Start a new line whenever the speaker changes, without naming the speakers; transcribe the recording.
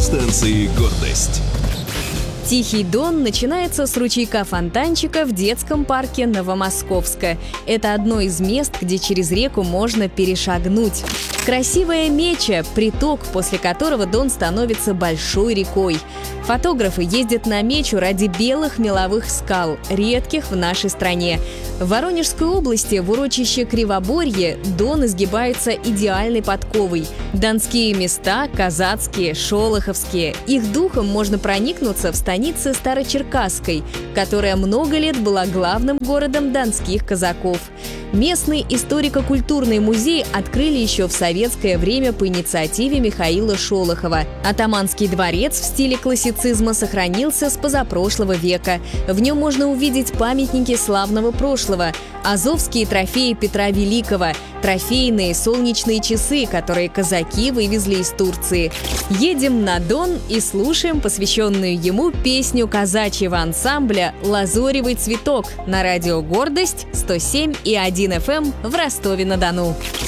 радиостанции «Гордость».
Тихий Дон начинается с ручейка-фонтанчика в детском парке Новомосковска. Это одно из мест, где через реку можно перешагнуть. Красивая Меча – приток, после которого Дон становится большой рекой. Фотографы ездят на Мечу ради белых меловых скал, редких в нашей стране. В Воронежской области, в урочище Кривоборье, Дон изгибается идеальной подковой. Донские места – казацкие, шолоховские. Их духом можно проникнуться в станице Старочеркасской, которая много лет была главным городом донских казаков. Местный историко-культурный музей открыли еще в советское время по инициативе Михаила Шолохова. Атаманский дворец в стиле классицизма сохранился с позапрошлого века. В нем можно увидеть памятники славного прошлого, азовские трофеи Петра Великого, трофейные солнечные часы, которые казаки вывезли из Турции. Едем на Дон и слушаем посвященную ему песню казачьего ансамбля «Лазоревый цветок» на радио «Гордость» 107,1 FM в Ростове-на-Дону.